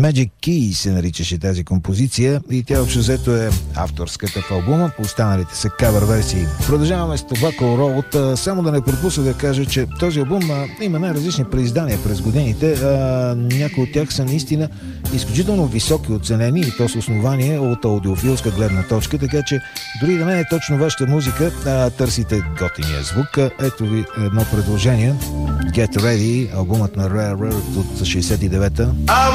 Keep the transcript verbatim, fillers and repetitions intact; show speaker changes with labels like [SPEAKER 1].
[SPEAKER 1] Magic Key се наричаше тази композиция и тя общо взето е авторската в албума, по останалите са кавър версии. Продължаваме с Tobacco Road. Само да не пропусна да кажа, че този албум а, има най-различни преиздания през годините. А, някои от тях са наистина изключително високи оценени и то с основание от аудиофилска гледна точка, така че дори да не е точно вашата музика, а, търсите готиния звук. Ето ви едно предложение. Get Ready, албумът на Rare Earth от шейсет и девета.